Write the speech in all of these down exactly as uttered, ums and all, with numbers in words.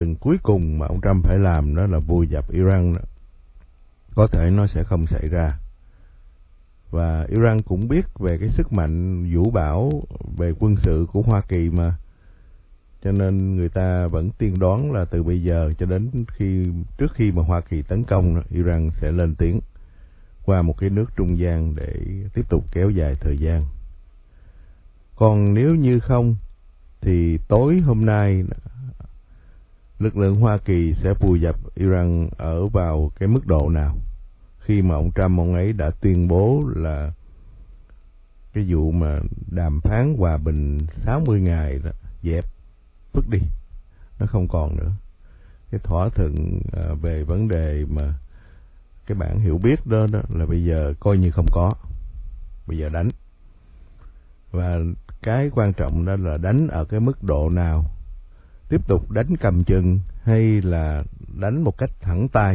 chừng cuối cùng mà ông Trump phải làm đó là vùi dập Iran đó, có thể nó sẽ không xảy ra. Và Iran cũng biết về cái sức mạnh vũ bão về quân sự của Hoa Kỳ mà, cho nên người ta vẫn tiên đoán là từ bây giờ cho đến khi trước khi mà Hoa Kỳ tấn công, Iran sẽ lên tiếng qua một cái nước trung gian để tiếp tục kéo dài thời gian. Còn nếu như không thì tối hôm nay lực lượng Hoa Kỳ sẽ vùi dập Iran ở vào cái mức độ nào, khi mà ông Trump ông ấy đã tuyên bố là cái vụ mà đàm phán hòa bình sáu mươi ngày đó, dẹp vứt đi, nó không còn nữa. Cái thỏa thuận à, về vấn đề mà cái bản hiểu biết đó, đó là bây giờ coi như không có, bây giờ đánh. Và cái quan trọng đó là đánh ở cái mức độ nào, tiếp tục đánh cầm chừng hay là đánh một cách thẳng tay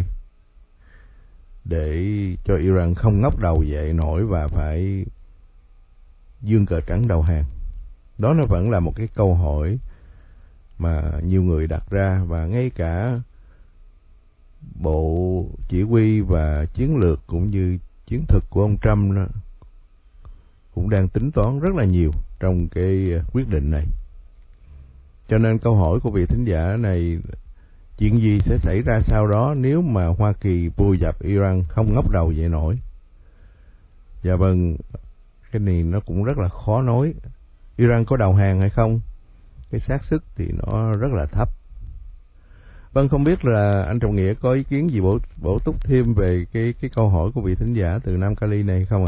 để cho Iran không ngóc đầu dậy nổi và phải dương cờ trắng đầu hàng. Đó nó vẫn là một cái câu hỏi mà nhiều người đặt ra, và ngay cả Bộ Chỉ huy và Chiến lược cũng như chiến thuật của ông Trump đó, cũng đang tính toán rất là nhiều trong cái quyết định này. Cho nên câu hỏi của vị thính giả này, chuyện gì sẽ xảy ra sau đó nếu mà Hoa Kỳ vùi dập Iran không ngóc đầu dậy nổi? Dạ vâng, cái này nó cũng rất là khó nói. Iran có đầu hàng hay không? Cái xác suất thì nó rất là thấp. Vâng, không biết là anh Trọng Nghĩa có ý kiến gì bổ, bổ túc thêm về cái cái câu hỏi của vị thính giả từ Nam Cali này không ạ?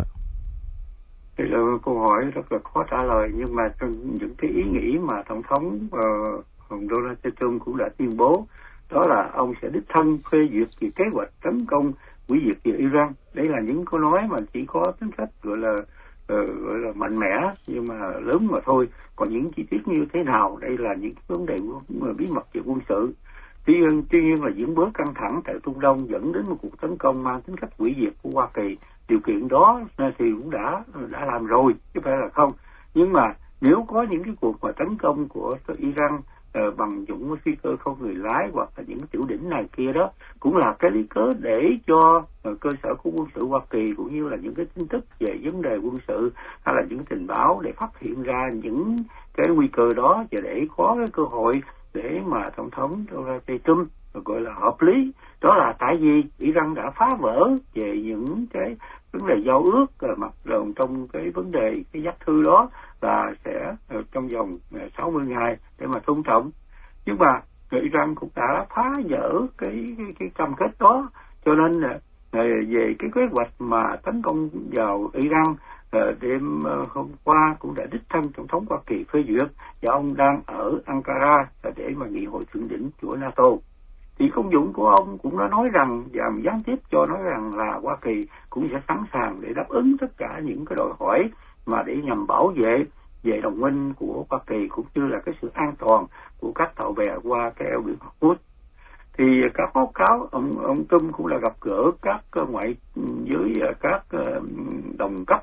Đây là câu hỏi rất là khó trả lời, nhưng mà trong những cái ý nghĩ mà Tổng thống uh, Donald Trump cũng đã tuyên bố, đó là ông sẽ đích thân phê duyệt về kế hoạch tấn công hủy diệt về Iran. Đây là những câu nói mà chỉ có tính cách gọi là uh, gọi là mạnh mẽ nhưng mà lớn mà thôi. Còn những chi tiết như thế nào, đây là những vấn đề bí mật về quân sự. Tuy nhiên, tuy nhiên là diễn biến căng thẳng tại Trung Đông dẫn đến một cuộc tấn công mang tính cách hủy diệt của Hoa Kỳ. Điều kiện đó thì cũng đã đã làm rồi, chứ phải là không. Nhưng mà nếu có những cái cuộc mà tấn công của Iran uh, bằng dụng phi cơ không người lái hoặc là những cái tiểu đỉnh này kia đó, cũng là cái lý cớ để cho uh, cơ sở của quân sự Hoa Kỳ cũng như là những cái tin tức về vấn đề quân sự hay là những tình báo để phát hiện ra những cái nguy cơ đó, và để có cái cơ hội để mà Tổng thống Donald Trump gọi là hợp lý. Đó là tại vì Iran đã phá vỡ về những cái vấn đề giao ước mặt đồng trong cái vấn đề cái giác thư đó, và sẽ trong vòng sáu mươi ngày để mà tôn trọng. Nhưng mà Iran cũng đã phá vỡ cái cái, cái cam kết đó, cho nên là về cái kế hoạch mà tấn công vào Iran đêm hôm qua cũng đã đích thân Tổng thống Hoa Kỳ phê duyệt, và ông đang ở Ankara để mà nghị hội thượng đỉnh của NATO. Thì công dụng của ông cũng đã nói rằng, và gián tiếp cho nói rằng là Hoa Kỳ cũng sẽ sẵn sàng để đáp ứng tất cả những cái đòi hỏi mà để nhằm bảo vệ về đồng minh của Hoa Kỳ cũng như là cái sự an toàn của các tàu bè qua cái eo biển Hormuz. Thì các báo cáo ông ông Trump cũng là gặp gỡ các ngoại với các đồng cấp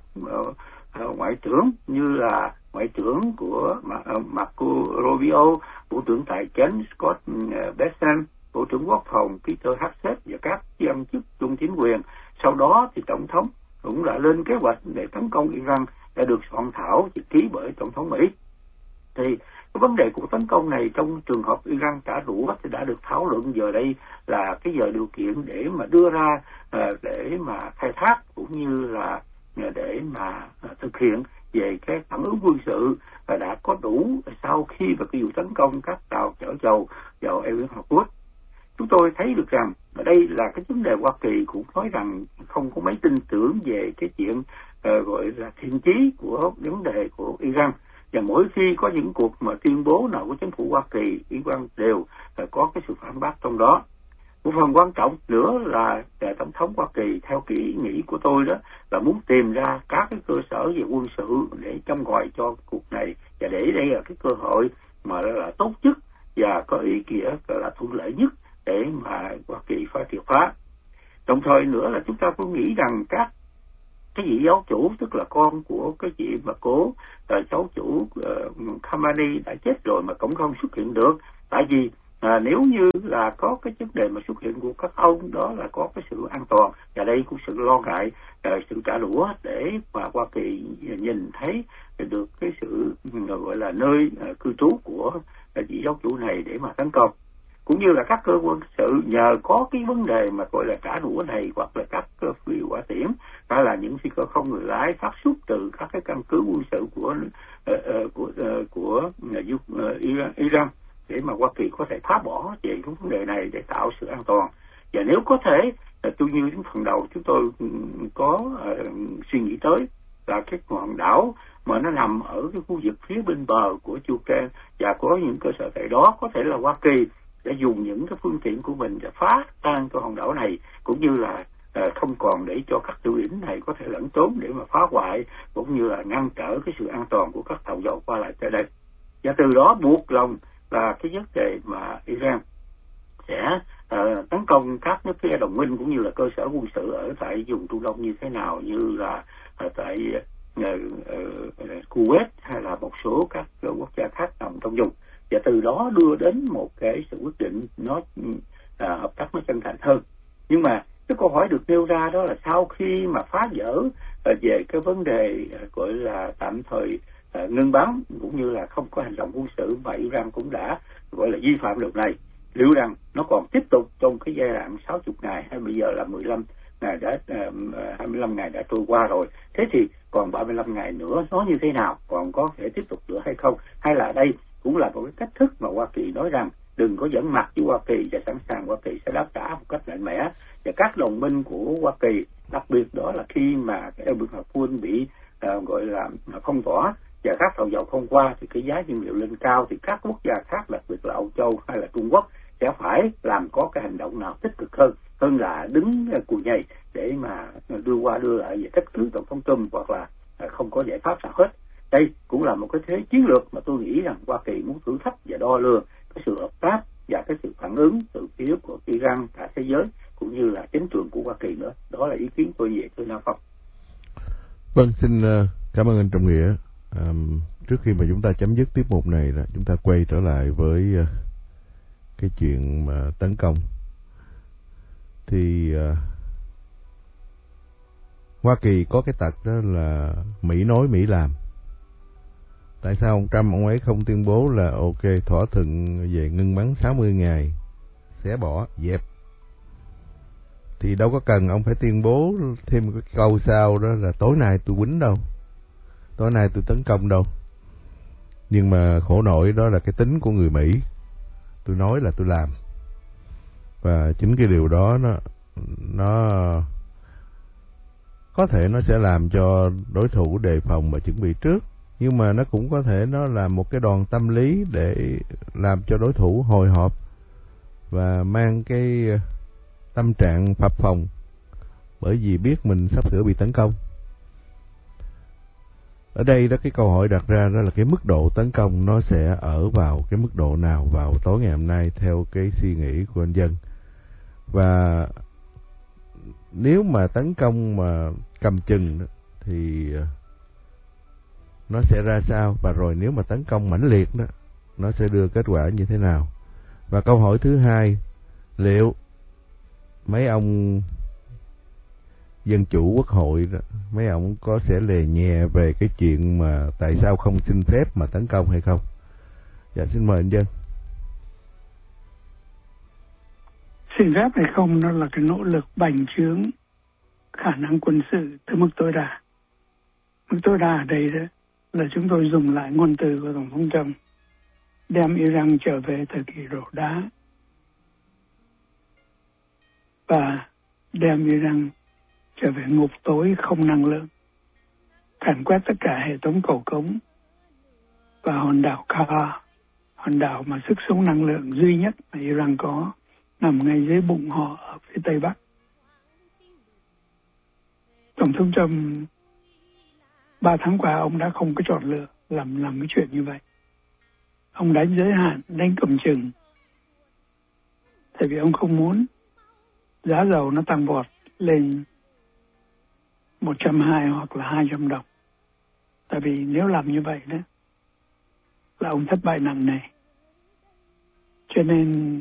ngoại trưởng như là ngoại trưởng của Marco Rubio, Bộ trưởng Tài chính Scott Bessent, Bộ trưởng Quốc phòng Peter Hegseth và các quan chức trung chính quyền. Sau đó thì Tổng thống cũng đã lên kế hoạch để tấn công Iran đã được soạn thảo và ký bởi Tổng thống Mỹ. Thì cái vấn đề của tấn công này trong trường hợp Iran trả đũa thì đã được thảo luận, giờ đây là cái giờ điều kiện để mà đưa ra để mà khai thác cũng như là để mà thực hiện về cái phản ứng quân sự đã có đủ sau khi và cái vụ tấn công các tàu chở dầu vào eo biển Hormuz. Chúng tôi thấy được rằng ở đây là cái vấn đề Hoa Kỳ cũng nói rằng không có mấy tin tưởng về cái chuyện uh, gọi là thiện chí của vấn đề của Iran, và mỗi khi có những cuộc mà tuyên bố nào của chính phủ Hoa Kỳ, Iran đều uh, có cái sự phản bác trong đó. Một phần quan trọng nữa là uh, Tổng thống Hoa Kỳ theo cái ý nghĩ của tôi đó là muốn tìm ra các cái cơ sở về quân sự để châm ngòi cho cuộc này, và để đây là cái cơ hội mà là tốt nhất và có ý nghĩa là thuận lợi nhất để mà Hoa Kỳ phải triệt phá. Đồng thời nữa là chúng ta cũng nghĩ rằng các cái vị giáo chủ, tức là con của cái vị mà cố uh, giáo chủ uh, Khamenei đã chết rồi mà cũng không xuất hiện được, tại vì À, nếu như là có cái vấn đề mà xuất hiện của các ông đó là có cái sự an toàn, và đây cũng sự lo ngại, uh, sự trả đũa để mà Hoa Kỳ nhìn thấy được cái sự gọi là nơi uh, cư trú của uh, vị giáo chủ này để mà tấn công, cũng như là các cơ quan sự nhờ có cái vấn đề mà gọi là trả đũa này, hoặc là các uh, phi hỏa tiễn hay là những phi cơ không người lái phát xuất từ các cái căn cứ quân sự của uh, uh, của uh, của uh, uh, Iran, để mà Hoa Kỳ có thể phá bỏ về cái vấn đề này để tạo sự an toàn. Và nếu có thể, tôi như những phần đầu chúng tôi có uh, suy nghĩ tới là cái hòn đảo mà nó nằm ở cái khu vực phía bên bờ của Chu Can và có những cơ sở tại đó, có thể là Hoa Kỳ để dùng những cái phương tiện của mình để phá tan cái hòn đảo này, cũng như là uh, không còn để cho các tiểu điểm này có thể lẫn trốn để mà phá hoại, cũng như là ngăn trở cái sự an toàn của các tàu dầu qua lại tại đây, và từ đó buộc lòng là cái vấn đề mà Iran sẽ uh, tấn công các nước phe đồng minh cũng như là cơ sở quân sự ở tại vùng Trung Đông như thế nào, như là uh, tại uh, uh, Kuwait hay là một số các uh, quốc gia khác nằm trong vùng, và từ đó đưa đến một cái sự quyết định nó uh, hợp tác nó chân thành hơn. Nhưng mà cái câu hỏi được nêu ra đó là sau khi mà phá vỡ uh, về cái vấn đề uh, gọi là tạm thời Uh, ngưng bắn cũng như là không có hành động quân sự mà Iran cũng đã gọi là vi phạm luật này, liệu rằng nó còn tiếp tục trong cái giai đoạn sáu mươi ngày hay bây giờ là mười lăm ngày đã uh, hai mươi lăm ngày đã trôi qua rồi, thế thì còn ba mươi lăm ngày nữa nó như thế nào, còn có thể tiếp tục nữa hay không, hay là đây cũng là một cái cách thức mà Hoa Kỳ nói rằng đừng có giỡn mặt với Hoa Kỳ và sẵn sàng Hoa Kỳ sẽ đáp trả một cách mạnh mẽ. Và các đồng minh của Hoa Kỳ, đặc biệt đó là khi mà cái eo biển Hải Quân bị uh, gọi là phong tỏa và các tàu dầu không qua thì cái giá nhiên liệu lên cao, thì các quốc gia khác đặc biệt là Âu Châu hay là Trung Quốc sẽ phải làm có cái hành động nào tích cực hơn hơn là đứng cùi nhầy để mà đưa qua đưa lại về cách cứ tổng thống Trump, hoặc là không có giải pháp nào hết. Đây cũng là một cái thế chiến lược mà tôi nghĩ rằng Hoa Kỳ muốn thử thách và đo lường cái sự hợp tác và cái sự phản ứng từ phía của Iran cả thế giới cũng như là chính trường của Hoa Kỳ nữa. Đó là ý kiến tôi về thưa Nam Phong. Vâng, xin cảm ơn anh Trọng Nghĩa. À, trước khi mà chúng ta chấm dứt tiết mục này là chúng ta quay trở lại với uh, cái chuyện mà tấn công. Thì uh, Hoa Kỳ có cái tật đó là Mỹ nói Mỹ làm. Tại sao ông Trump ông ấy không tuyên bố là ok thỏa thuận về ngưng bắn sáu mươi ngày, xé bỏ, dẹp. Thì đâu có cần ông phải tuyên bố thêm cái câu sau đó là tối nay tôi quýnh đâu, tối nay tôi tấn công đâu. Nhưng mà khổ nổi đó là cái tính của người Mỹ, tôi nói là tôi làm. Và chính cái điều đó nó nó có thể nó sẽ làm cho đối thủ đề phòng và chuẩn bị trước, nhưng mà nó cũng có thể nó là một cái đòn tâm lý để làm cho đối thủ hồi hộp và mang cái tâm trạng phập phồng, bởi vì biết mình sắp sửa bị tấn công. Ở đây đó, cái câu hỏi đặt ra đó là cái mức độ tấn công nó sẽ ở vào cái mức độ nào vào tối ngày hôm nay theo cái suy nghĩ của anh Dân. Và nếu mà tấn công mà cầm chừng đó, thì nó sẽ ra sao, và rồi nếu mà tấn công mãnh liệt đó, nó sẽ đưa kết quả như thế nào. Và câu hỏi thứ hai, liệu mấy ông dân chủ quốc hội đó, mấy ông có sẽ lè nhẹ về cái chuyện mà tại sao không xin phép mà tấn công hay không? Dạ, xin mời anh Dân. Xin phép hay không nó là cái nỗ lực bành trướng khả năng quân sự tới mức tối đa. Mức tối đa ở đây đó là chúng tôi dùng lại ngôn từ của Tổng thống Trump, đem Iran trở về thời kỳ rổ đá và đem Iran trở về ngục tối không năng lượng, càn quét tất cả hệ thống cầu cống và hòn đảo Kara, hòn đảo mà sức sống năng lượng duy nhất mà Iran có, nằm ngay dưới bụng họ ở phía Tây Bắc. Tổng thống Trump ba tháng qua ông đã không có chọn lựa làm làm cái chuyện như vậy. Ông đánh giới hạn, đánh cầm chừng, tại vì ông không muốn giá dầu nó tăng vọt lên một trăm hai mươi hoặc là hai trăm đồng. Tại vì nếu làm như vậy đó là ông thất bại nặng nề. Cho nên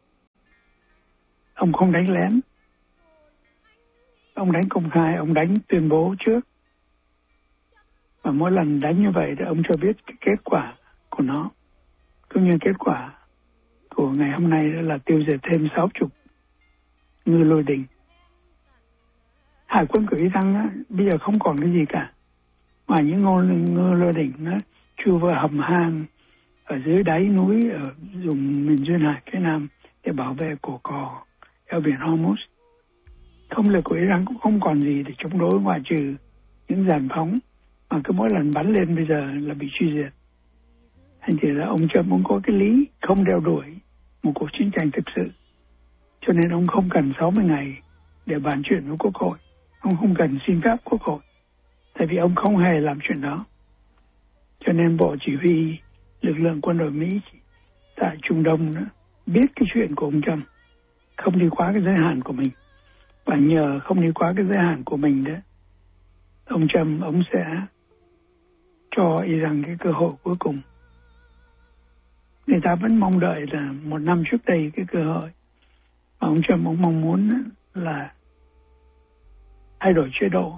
ông không đánh lén. Ông đánh công khai, ông đánh tuyên bố trước. Và mỗi lần đánh như vậy thì ông cho biết cái kết quả của nó. Cũng như kết quả của ngày hôm nay là tiêu diệt thêm sáu chục ngư lôi đình. Hải quân của Iran á, bây giờ không còn cái gì cả. Ngoài những ngôn ngư lôi đình nó chui vào hầm hang ở dưới đáy núi ở vùng miền duyên hải phía nam để bảo vệ cổ cò eo biển Hormuz. Không lực của Iran cũng không còn gì để chống đối ngoại trừ những dàn phóng mà cứ mỗi lần bắn lên bây giờ là bị truy diệt. Thành thì là ông Trump muốn có cái lý không đeo đuổi một cuộc chiến tranh thực sự. Cho nên ông không cần sáu mươi ngày để bàn chuyện với Quốc hội. Ông không cần xin phép Quốc hội. Tại vì ông không hề làm chuyện đó. Cho nên Bộ Chỉ huy lực lượng quân đội Mỹ tại Trung Đông đó, biết cái chuyện của ông Trump không đi quá cái giới hạn của mình. Và nhờ không đi quá cái giới hạn của mình đó, ông Trump ông sẽ cho Iran cái cơ hội cuối cùng. Người ta vẫn mong đợi là một năm trước đây cái cơ hội mà ông Trump ông mong muốn là thay đổi chế độ.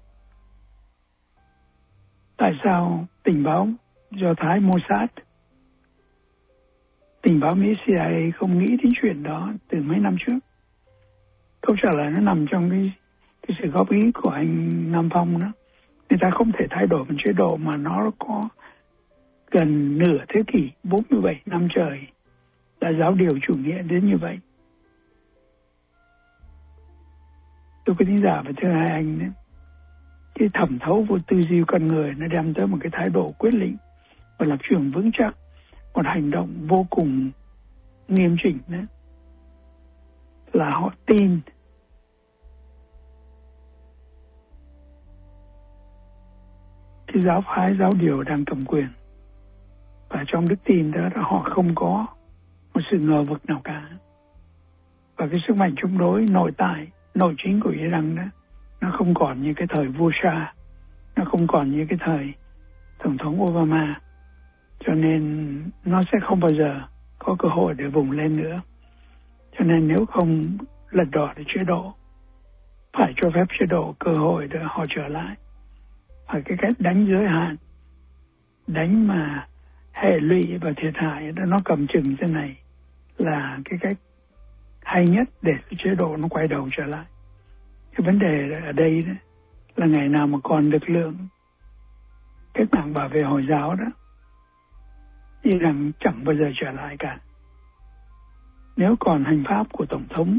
Tại sao tình báo do Thái Mossad, tình báo Mỹ C I A không nghĩ đến chuyện đó từ mấy năm trước? Câu trả lời nó nằm trong cái, cái sự góp ý của anh Nam Phong đó. Người ta không thể thay đổi một chế độ mà nó có gần nửa thế kỷ, bốn mươi bảy năm trời đã giáo điều chủ nghĩa đến như vậy. Tôi có tính giả và thưa hai anh đấy, cái thẩm thấu vô tư duy con người nó đem tới một cái thái độ quyết định và lập trường vững chắc, một hành động vô cùng nghiêm chỉnh đấy, là họ tin cái giáo phái giáo điều đang cầm quyền, và trong đức tin đó là họ không có một sự ngờ vực nào cả. Và cái sức mạnh chống đối nội tại, nội chính của Iran đó, nó không còn như cái thời vua Shah, nó không còn như cái thời Tổng thống Obama. Cho nên nó sẽ không bao giờ có cơ hội để vùng lên nữa. Cho nên nếu không lật đổ được chế độ, phải cho phép chế độ cơ hội để họ trở lại. Và cái cách đánh giới hạn, đánh mà hệ lụy và thiệt hại đó, nó cầm chừng thế này là cái cách hay nhất để chế độ nó quay đầu trở lại. Cái vấn đề ở đây đó, là ngày nào mà còn lực lượng cách mạng bảo vệ Hồi giáo đó, Iran chẳng bao giờ trở lại cả. Nếu còn hành pháp của Tổng thống,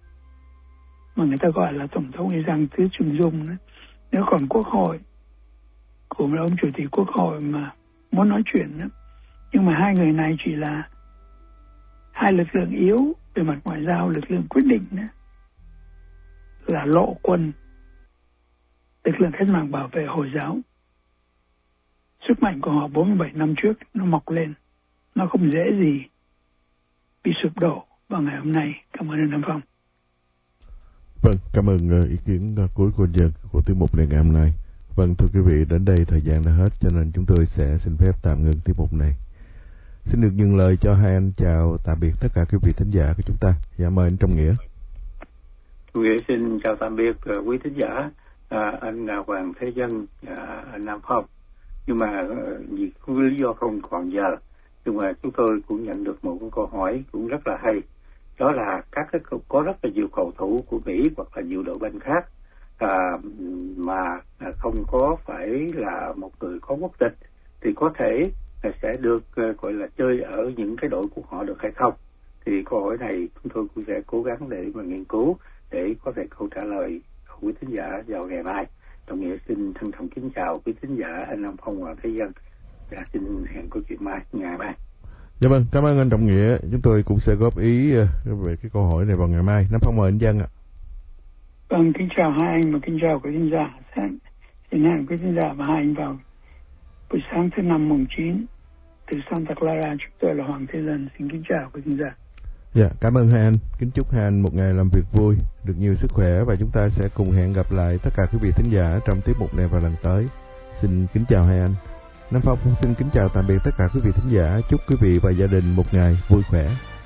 mà người ta gọi là Tổng thống Iran tứ Trung Dung đó, nếu còn quốc hội của một ông chủ tịch quốc hội mà muốn nói chuyện đó, nhưng mà hai người này chỉ là hai lực lượng yếu về mặt ngoại giao, lực lượng quyết định đó, là lộ quân, lực lượng cách mạng bảo vệ Hồi giáo. Sức mạnh của họ bốn mươi bảy năm trước nó mọc lên, nó không dễ gì bị sụp đổ vào ngày hôm nay. Cảm ơn anh Nam Phong. Vâng, cảm ơn ý kiến cuối của dân của tiết mục này ngày hôm nay. Vâng, thưa quý vị, đến đây thời gian đã hết, cho nên chúng tôi sẽ xin phép tạm ngừng tiết mục này. Xin được dừng lời cho hai anh chào tạm biệt tất cả quý vị thính giả của chúng ta. Dạ, mời anh Trong Nghĩa. Nghĩa xin chào tạm biệt quý thính giả, à, anh Hoàng Thế Dân, à, anh Nam Phong. Nhưng mà vì không lý do không còn giờ, nhưng mà chúng tôi cũng nhận được một câu hỏi cũng rất là hay. Đó là các cái có rất là nhiều cầu thủ của Mỹ hoặc là nhiều đội banh khác à, mà không có phải là một người có quốc tịch thì có thể sẽ được gọi là chơi ở những cái đội của họ được hay không? Thì câu hỏi này chúng tôi cũng sẽ cố gắng để mà nghiên cứu để có thể câu trả lời của quý thính giả vào ngày mai. Đồng Nghĩa xin thân trọng kính chào quý thính giả, anh Nam Phong và Thế Dân. Và xin hẹn câu chuyện mai, ngày mai. Dạ vâng, cảm ơn anh Trọng Nghĩa. Chúng tôi cũng sẽ góp ý về cái câu hỏi này vào ngày mai. Nam Phong mời anh Dân ạ. Vâng, kính chào hai anh và kính chào quý thính giả. Xin hẹn quý thính giả và hai anh vào buổi sáng thứ năm mùng chín từ Santa Clara. Chúng tôi là Hoàng Thế Dân. Xin kính chào quý thính giả. Dạ, cảm ơn hai anh. Kính chúc hai anh một ngày làm việc vui, được nhiều sức khỏe, và chúng ta sẽ cùng hẹn gặp lại tất cả quý vị thính giả trong tiết mục này vào lần tới. Xin kính chào hai anh. Nam Phong xin kính chào tạm biệt tất cả quý vị thính giả. Chúc quý vị và gia đình một ngày vui khỏe.